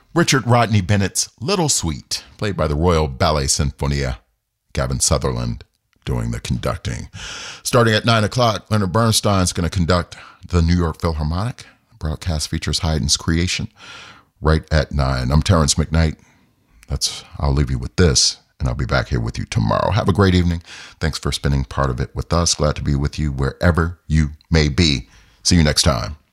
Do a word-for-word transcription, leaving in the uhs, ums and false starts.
Richard Rodney Bennett's Little Sweet, played by the Royal Ballet Sinfonia. Gavin Sutherland doing the conducting. Starting at nine o'clock, Leonard Bernstein is going to conduct the New York Philharmonic. The broadcast features Haydn's Creation right at nine. I'm Terrence McKnight. That's, I'll leave you with this, and I'll be back here with you tomorrow. Have a great evening. Thanks for spending part of it with us. Glad to be with you wherever you may be. See you next time.